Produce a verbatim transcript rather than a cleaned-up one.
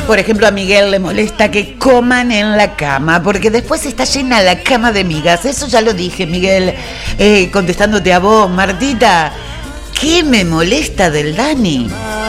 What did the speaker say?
Por ejemplo, a Miguel le molesta que coman en la cama, porque después está llena la cama de migas. Eso ya lo dije, Miguel. Eh, contestándote a vos, Martita. ¿Qué me molesta del Dani?